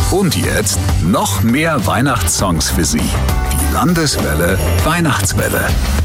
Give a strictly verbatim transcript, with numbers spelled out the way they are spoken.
Und jetzt noch mehr Weihnachtssongs für Sie. Die Landeswelle Weihnachtswelle.